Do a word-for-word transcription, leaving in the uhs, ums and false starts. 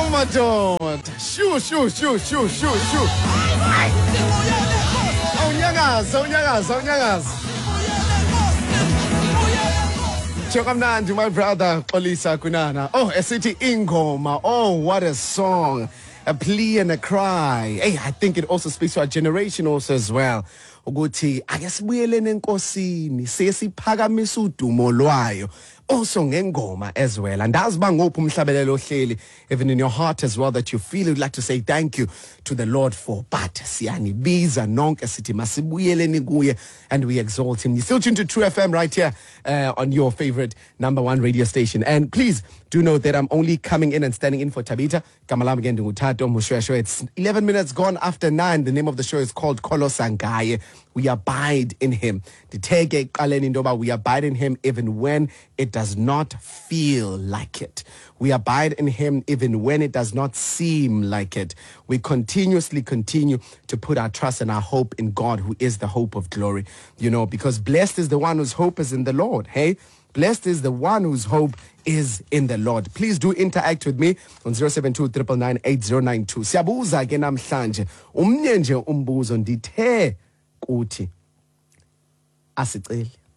madoda. Shoo, shoo, shoo, shoo, shoo, shoo. Awunyakaza, awunyakaza, awunyakaza. Chokamnandi, my brother, Xolisa Kunana. Oh, esithi ingoma. Oh, what a song. A plea and a cry. Hey, I think it also speaks to our generation also as well. Ukuthi akasibuyeleni enkosini sesiphakamisa udumo lwayo also ngengoma as well. And as bangophu umhlabelelo ohleli, even in your heart as well, that you feel you'd like to say thank you to the Lord for, but siyanibiza nonke sithi masibuyeleni kuye and we exalt him. You still tuned to True F M right here uh, on your favorite number one radio station. And please do note that I'm only coming in and standing in for Tabita. Kamalam again, it's eleven minutes gone after nine. The name of the show is called Kolo Sangaye. We abide in him. We abide in him even when it does not feel like it. We abide in him even when it does not seem like it. We continuously continue to put our trust and our hope in God, who is the hope of glory. You know, because blessed is the one whose hope is in the Lord. Hey, blessed is the one whose hope is in the Lord. Please do interact with me on zero seven two, nine nine nine, eight zero nine two. Siyabuza ke namhlanje. Umnye nje umbuzo ndithe kuthi asiceli.